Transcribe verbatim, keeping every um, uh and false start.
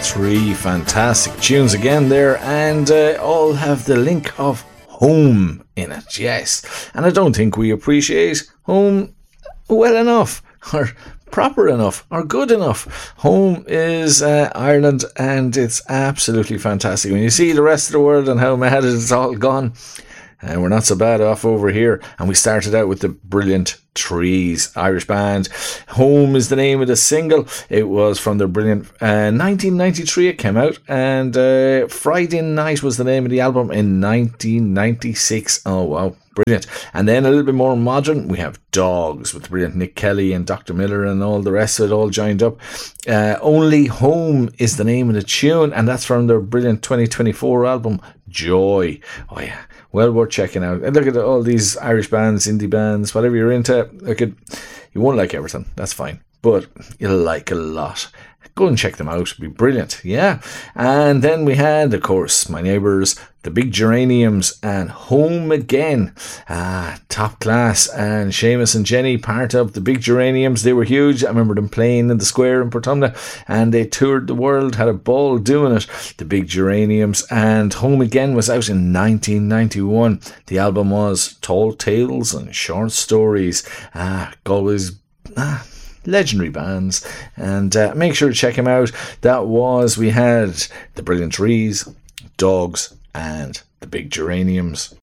Three fantastic tunes again there, and uh, all have the link of home in it, yes. And I don't think we appreciate home well enough, or proper enough, or good enough. Home is uh, Ireland, and it's absolutely fantastic. When you see the rest of the world and how mad it's all gone, and uh, we're not so bad off over here. And we started out with the brilliant Trees, Irish band. Home is the name of the single. It was from their brilliant uh, nineteen ninety-three it came out, and uh, Friday Night was the name of the album in nineteen ninety-six. Oh wow, brilliant. And then a little bit more modern, we have Dogs with the brilliant Nick Kelly and Doctor Miller and all the rest of it all joined up. uh, Only Home is the name of the tune, and that's from their brilliant twenty twenty-four album Joy. Oh yeah, well worth checking out. And look at all these Irish bands, indie bands, whatever you're into. Look at, you won't like everything, that's fine, but you'll like a lot. Go and check them out, it'll be brilliant, yeah. And then we had, of course, My Neighbours, The Big Geraniums, and Home Again. Ah, top class. And Seamus and Jenny, part of The Big Geraniums, they were huge. I remember them playing in the square in Portumna, and they toured the world, had a ball doing it. The Big Geraniums, and Home Again was out in nineteen ninety-one. The album was Tall Tales and Short Stories. Ah, always... Ah, legendary bands, and uh, make sure to check them out. That was, we had the brilliant Trees, Dogs, and the Big Geraniums.